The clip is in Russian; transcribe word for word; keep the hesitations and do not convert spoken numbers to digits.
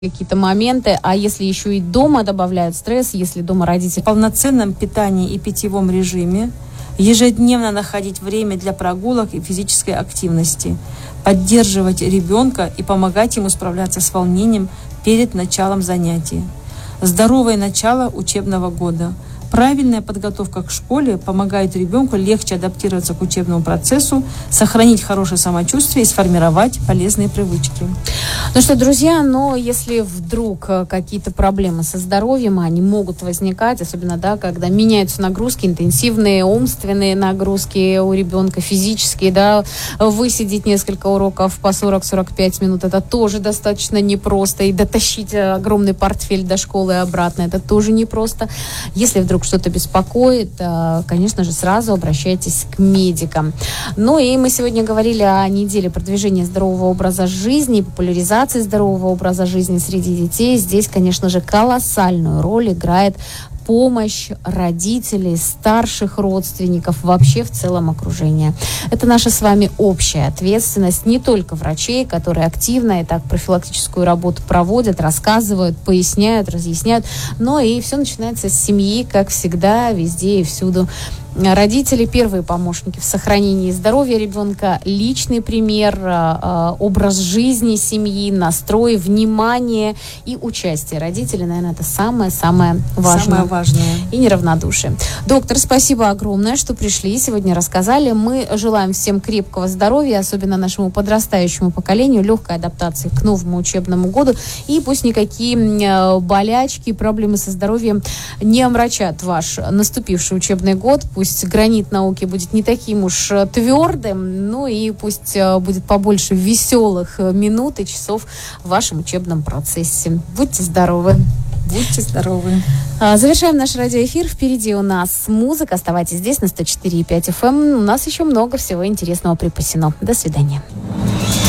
какие-то моменты, а если еще и дома добавляют стресс, если дома родители... В полноценном питании и питьевом режиме, ежедневно находить время для прогулок и физической активности, поддерживать ребенка и помогать ему справляться с волнением перед началом занятий. Здоровое начало учебного года. Правильная подготовка к школе помогает ребенку легче адаптироваться к учебному процессу, сохранить хорошее самочувствие и сформировать полезные привычки. Ну что, друзья, но если вдруг какие-то проблемы со здоровьем, они могут возникать, особенно, да, когда меняются нагрузки, интенсивные умственные нагрузки у ребенка, физические, да, высидеть несколько уроков по сорок-сорок пять минут, это тоже достаточно непросто, и дотащить огромный портфель до школы и обратно, это тоже непросто. Если вдруг что-то беспокоит, конечно же, сразу обращайтесь к медикам. Ну и мы сегодня говорили о неделе продвижения здорового образа жизни, популяризации здорового образа жизни среди детей. Здесь, конечно же, колоссальную роль играет помощь родителей, старших родственников, вообще в целом окружения. Это наша с вами общая ответственность, не только врачей, которые активно и так профилактическую работу проводят, рассказывают, поясняют, разъясняют, но и все начинается с семьи, как всегда, везде и всюду. Родители – первые помощники в сохранении здоровья ребенка, личный пример, образ жизни семьи, настрой, внимание и участие родителей. Наверное, это самое-самое важное. Самое важное. И неравнодушие. Доктор, спасибо огромное, что пришли, сегодня рассказали. Мы желаем всем крепкого здоровья, особенно нашему подрастающему поколению, легкой адаптации к новому учебному году. И пусть никакие болячки, проблемы со здоровьем не омрачат ваш наступивший учебный год. Пусть гранит науки будет не таким уж твердым, ну и пусть будет побольше веселых минут и часов в вашем учебном процессе. Будьте здоровы! Будьте здоровы! Завершаем наш радиоэфир. Впереди у нас музыка. Оставайтесь здесь на сто четыре и пять эф эм. У нас еще много всего интересного припасено. До свидания.